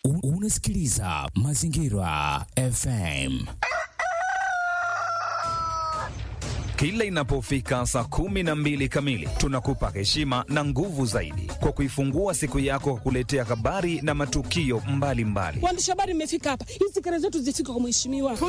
Unasikiliza Mazingira FM. Kila inapofika saa 12 kamili, tunakupa heshima na nguvu zaidi kwa kuifungua siku yako kwa kuletea habari na matukio mbalimbali. Waandishi habari mmefika hapa, hizi kelele zetu zifike kwa mheshimiwa.